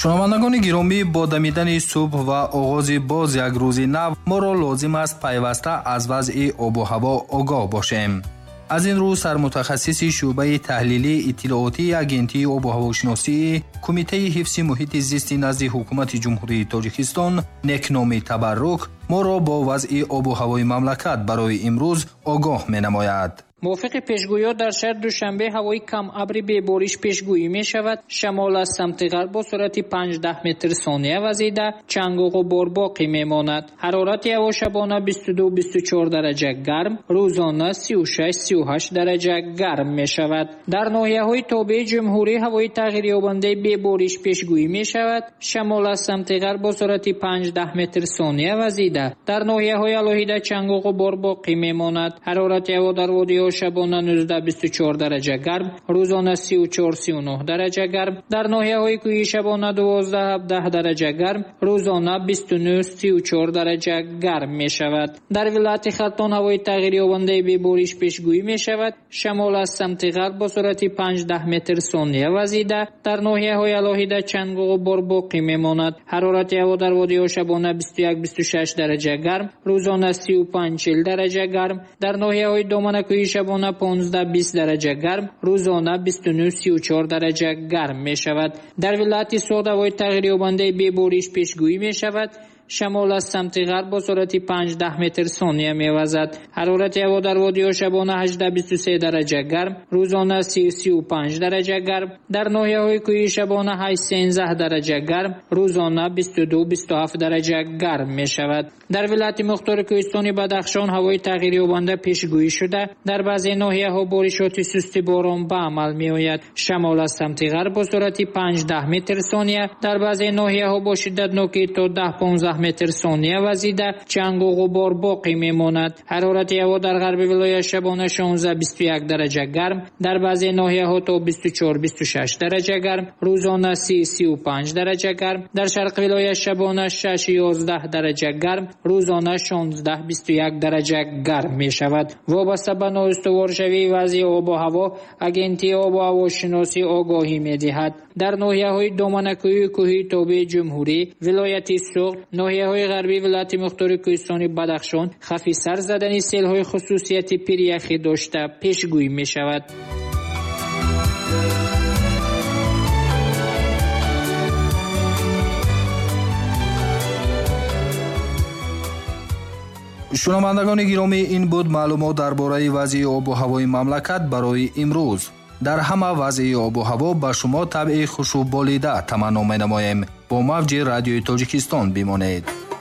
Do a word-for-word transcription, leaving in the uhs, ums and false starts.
шунавандагони гиромӣ, бо дамидани субҳ ва оғози боз як рӯзи нав моро лозим аст пайваста аз вазъи обу ҳаво огоҳ бошем. аз ин рӯ сармутахассиси шуъбаи таҳлилии иттилоотии агентии обу ҳавошиносии кумитаи ҳифзи муҳити зисти назди ҳукумати ҷумҳурии Тоҷикистон некноми Табаррук моро бо вазъи обу ҳавои мамлакат барои имрӯз огоҳ менамояд. мувофиқи пешгӯиҳо дар шаҳр душанбе ҳавои камабри бебориш пешгӯӣ мешавад. Шамол аз самти ғарб бо суръати панҷдах метр сония вазида, чангу ғубор боқӣ мемонад. ҳарорати ҳаво шабона бисту ду - бисту чор дараҷа гарм, рӯзона сию шаш - сию ҳашт дараҷа гарм мешавад. дар ноҳияҳои тобеи ҷумҳурӣ ҳавои тағйирёбандаи бебориш пешгӯӣ мешавад. шамол аз самти ғарб бо суръати панҷдах метр сония вазида, дар ноҳияҳои алоҳида чангу ғубор боқӣ мемонад. ҳарорати ҳаво дар водиҳо шабона нуздаҳ - бисту чор дараҷа гарм, рӯзона сию чор - сию нӯҳ дараҷа гарм, дар ноҳияҳои кӯҳӣ шабона дувоздаҳ - ҳабдаҳ дараҷа гарм, рӯзона бисту нӯҳ - сию чор дараҷа гарм мешавад. дар вилояти Хартон ҳавои тағйирёбандаи бебориш пешгӯӣ мешавад. шамол аз самти ғарб бо суръати панҷдах метр сония вазида, дар ноҳияҳои алоҳида чангу ғубор боқӣ мемонад. ҳарорати ҳаво дар водиҳо шабона бисту як - бисту шаш дараҷа гарм, рӯзона сию панҷ - чил дараҷа гарм, дар ноҳияҳои доманакӯҳӣ шабона понздаҳ - бист дараҷа гарм, рӯзона бисту нӯҳ - сию чор дараҷа гарм мешавад. дар вилояти Суғд ҳавои тағйирёбандаи бебориш пешгӯӣ мешавад. шамол аз самти ғарб бо суръати панҷдах метр сония мевазад. ҳарорати ҳаво дар водиҳо шабона ҳаждаҳ - бисту се дараҷа гарм, рӯзона сию - сию панҷ дараҷа гарм, дар ноҳияҳои кӯҳӣ шабона ҳашт - сенздаҳ дараҷа гарм, рӯзона бисту ду - бисту ҳафт дараҷа гарм мешавад. дар вилояти мухтори Кӯҳистони Бадахшон ҳавои тағйирёбанда пешгӯӣ шуда, дар баъзе ноҳияҳо боришоти сусти борон ба амал меояд. шамол аз самти ғарб бо суръати панҷдах метр сония, дар баъзе ноҳияҳо бо шиддатнокӣ то даҳ - понздаҳ метр сония вазида, чангу ғубор боқӣ мемонад. ҳарорати ҳаво дар ғарби вилоят шабона шонздаҳ - бисту як дараҷа гарм, дар баъзе ноҳияҳо то бисту чор - бисту шаш дараҷа гарм, рӯзона си - сию панҷ дараҷа гарм, дар шарқи вилоят шабона шаш - ёздаҳ дараҷа гарм, рӯзона шонздаҳ - бисту як дараҷа гарм мешавад. вобаста ба ноустуворшавии вазъи обу ҳаво агентии обу ҳавошиносӣ огоҳӣ медиҳад. дар ноҳияҳои доманакӯҳии кӯҳии тобеи ҷумҳурӣ, вилояти Суғд, ноҳияҳои ғарбии вилояти мухтори Кӯҳистони Бадахшон хавфи сар задани селҳои хусусияти пиряхӣ дошта пешгӯӣ мешавад. шунавандагони гиромӣ, ин буд маълумот дар бораи вазъи обу ҳавои мамлакат барои имрӯз. дар ҳама вазъи обу ҳаво ба шумо табъи хушуболида таманно менамоем. бо мавҷи радиои Тоҷикистон бимонед.